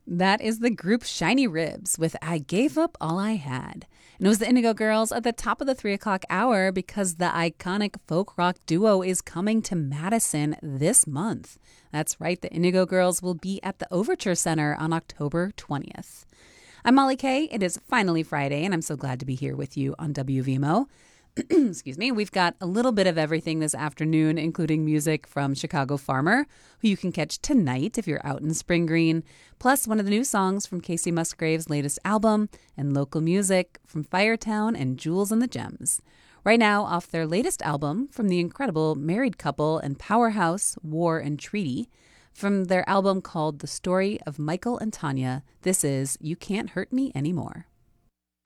That is the group Shiny Ribs with I Gave Up All I Had. And it was the Indigo Girls at the top of the 3 o'clock hour because the iconic folk rock duo is coming to Madison this month. That's right, the Indigo Girls will be at the Overture Center on October 20th. I'm Molly Kay. It is finally Friday, and I'm so glad to be here with you on WVMO. Excuse me. We've got a little bit of everything this afternoon, including music from Chicago Farmer, who you can catch tonight if you're out in Spring Green, plus one of the new songs from Casey Musgrave's latest album, and local music from Firetown and Jules and the Gems. Right now, off their latest album from the incredible married couple and powerhouse War and Treaty, from their album called The Story of Michael and Tanya, this is You Can't Hurt Me Anymore.